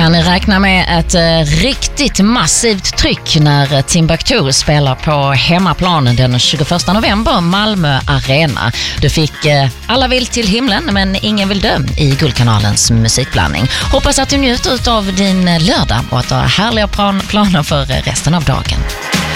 kan ni räkna med ett riktigt massivt tryck när Timbuktu spelar på hemmaplan den 21 november, Malmö Arena. Du fick Alla vill till himlen men ingen vill dö i Guldkanalens musikblandning. Hoppas att du njuter av din lördag och att du har härliga planer för resten av dagen.